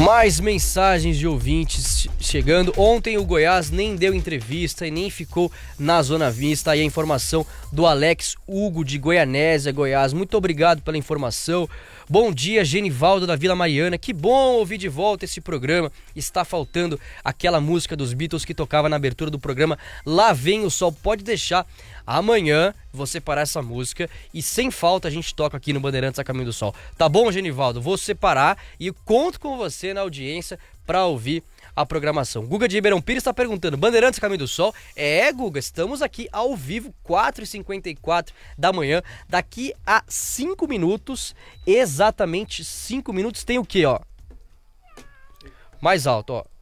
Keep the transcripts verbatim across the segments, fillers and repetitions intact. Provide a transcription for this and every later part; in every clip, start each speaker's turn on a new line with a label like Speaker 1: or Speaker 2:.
Speaker 1: Mais mensagens de ouvintes chegando. Ontem o Goiás nem deu entrevista e nem ficou na Zona Vista. Aí a informação do Alex Hugo de Goianésia, Goiás. Muito obrigado pela informação. Bom dia, Genivaldo da Vila Mariana. Que bom ouvir de volta esse programa. Está faltando aquela música dos Beatles que tocava na abertura do programa Lá Vem o Sol. Pode deixar. Amanhã vou separar essa música e sem falta a gente toca aqui no Bandeirantes a Caminho do Sol. Tá bom, Genivaldo? Vou separar e conto com você na audiência para ouvir a programação. Guga de Ribeirão Pires está perguntando: Bandeirantes a Caminho do Sol? É, Guga, estamos aqui ao vivo, quatro e cinquenta e quatro da manhã. Daqui a cinco minutos, exatamente cinco minutos, tem o quê, ó? Mais alto, ó.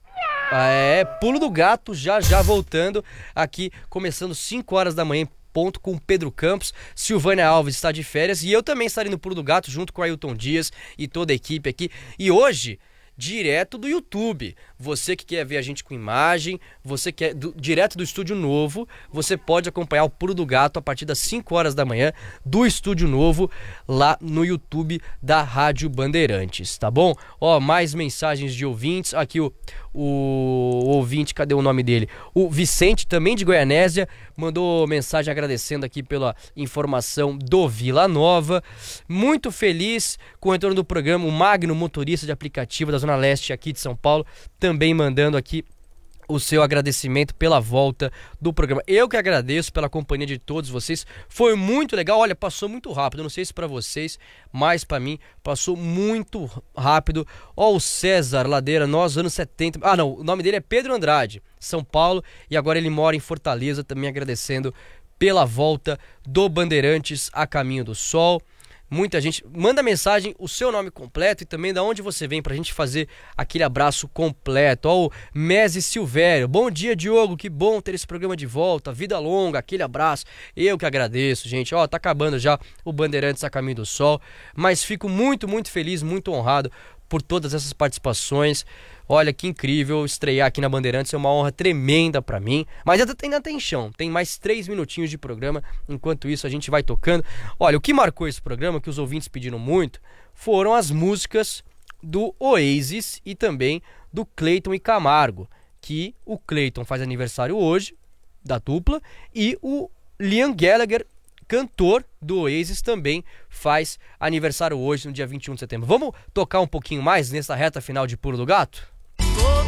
Speaker 1: É, Pulo do Gato, já já voltando aqui, começando cinco horas da manhã, ponto, com Pedro Campos. Silvânia Alves está de férias e eu também estarei no Pulo do Gato junto com o Ailton Dias e toda a equipe aqui. E hoje, direto do YouTube, você que quer ver a gente com imagem, você quer do, direto do Estúdio Novo, você pode acompanhar o Pulo do Gato a partir das cinco horas da manhã do Estúdio Novo lá no YouTube da Rádio Bandeirantes, tá bom? Ó, mais mensagens de ouvintes, aqui o, o, o ouvinte, cadê o nome dele? O Vicente, também de Goianésia, mandou mensagem agradecendo aqui pela informação do Vila Nova. Muito feliz com o retorno do programa. O Magno, motorista de aplicativo da Zona Leste aqui de São Paulo, também mandando aqui o seu agradecimento pela volta do programa. Eu que agradeço pela companhia de todos vocês. Foi muito legal. Olha, passou muito rápido. Não sei se para vocês, mas para mim passou muito rápido. Ó, o César Ladeira, nós anos setenta. Ah, não, o nome dele é Pedro Andrade, São Paulo, e agora ele mora em Fortaleza, também agradecendo pela volta do Bandeirantes a Caminho do Sol. Muita gente manda mensagem, o seu nome completo e também da onde você vem pra gente fazer aquele abraço completo. Ó, o Mese Silvério, bom dia, Diogo, que bom ter esse programa de volta, vida longa, aquele abraço. Eu que agradeço, gente. Ó, tá acabando já o Bandeirantes a Caminho do Sol, mas fico muito, muito feliz, muito honrado por todas essas participações. Olha que incrível estrear aqui na Bandeirantes, é uma honra tremenda pra mim. Mas ainda, ainda tem chão, tem mais três minutinhos de programa. Enquanto isso a gente vai tocando. Olha, o que marcou esse programa, que os ouvintes pediram muito, foram as músicas do Oasis e também do Cleiton e Camargo. Que o Cleiton faz aniversário hoje, da dupla, e o Liam Gallagher, cantor do Oasis, também faz aniversário hoje, no dia vinte e um de setembro. Vamos tocar um pouquinho mais nessa reta final de Pulo do Gato?